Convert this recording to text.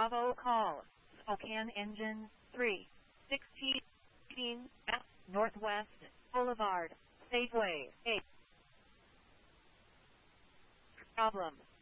Bravo call. Spokane engine 316 F Northwest Boulevard, Safeway 8. Problem.